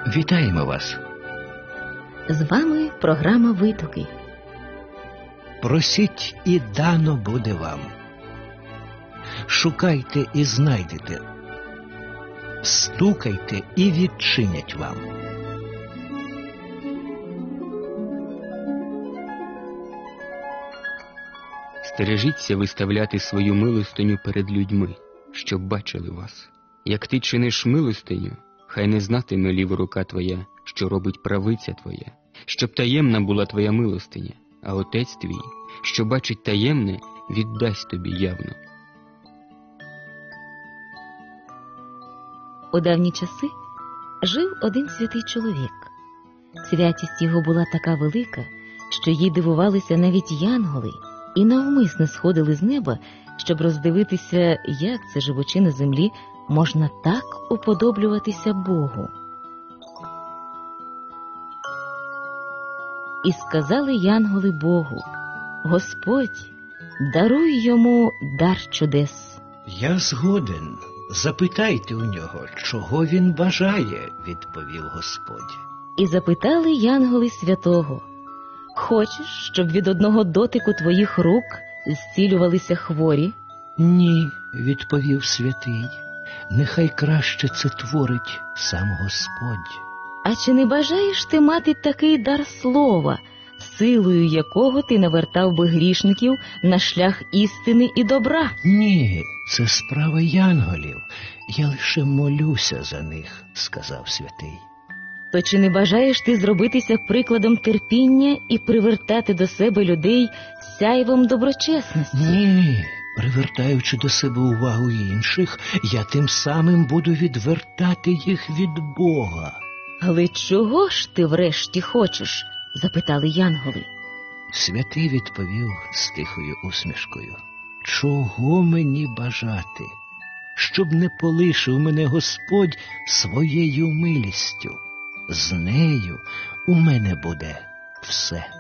Вітаємо вас! З вами програма «Витоки». Просіть, і дано буде вам. Шукайте і знайдете. Стукайте, і відчинять вам. Стережіться виставляти свою милостиню перед людьми, щоб бачили вас. Як ти чиниш милостиню, хай не знатиме ліва рука твоя, що робить правиця твоя, щоб таємна була твоя милостиня, а Отець твій, що бачить таємне, віддасть тобі явно. У давні часи жив один святий чоловік. Святість його була така велика, що їй дивувалися навіть янголи і навмисне сходили з неба, щоб роздивитися, як це, живучи на землі, можна так уподоблюватися Богу. І сказали янголи Богу: «Господь, даруй йому дар чудес». Я згоден. Запитайте у нього, чого він бажає, відповів Господь. І запитали янголи святого: «Хочеш, щоб від одного дотику твоїх рук зцілювалися хворі?» Ні, відповів святий, нехай краще це творить сам Господь. «А чи не бажаєш ти мати такий дар слова, силою якого ти навертав би грішників на шлях істини і добра?» Ні, це справа янголів, я лише молюся за них, сказав святий. «То чи не бажаєш ти зробитися прикладом терпіння і привертати до себе людей сяйвом доброчесності?» Ні, привертаючи до себе увагу інших, я тим самим буду відвертати їх від Бога. «Але чого ж ти врешті хочеш?» – запитали янголи. Святий відповів з тихою усмішкою: «Чого мені бажати? Щоб не полишив мене Господь своєю милістю. З нею у мене буде все».